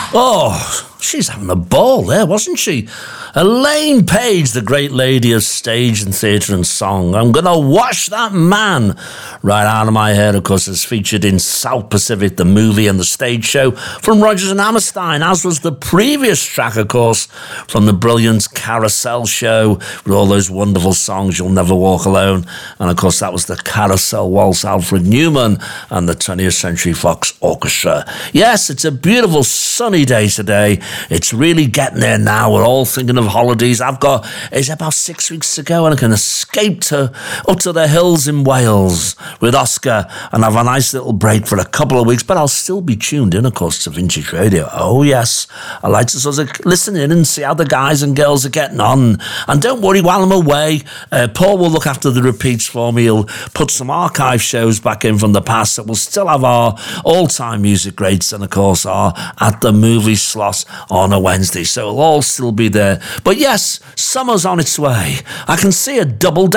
Oh, she's having a ball there, wasn't she? Elaine Paige, the great lady of stage and theatre and song. I'm going to wash that man right out of my head, of course, is featured in South Pacific, the movie and the stage show from Rodgers and Hammerstein, as was the previous track, of course, from the brilliant Carousel show with all those wonderful songs, You'll Never Walk Alone. And, of course, that was the Carousel Waltz, Alfred Newman and the 20th Century Fox Orchestra. Yes, it's a beautiful sunny day today. It's really getting there now. We're all thinking of holidays. It's about 6 weeks to go and I can escape up to the hills in Wales with Oscar and have a nice little break for a couple of weeks, but I'll still be tuned in, of course, to Vintage Radio. Oh, yes. I like to sort of listen in and see how the guys and girls are getting on. And don't worry, while I'm away, Paul will look after the repeats for me. He'll put some archive shows back in from the past that will still have our all-time music greats and, of course, our At the Movie Slot on a Wednesday. So it'll all still be there. But yes, summer's on its way. I can see a double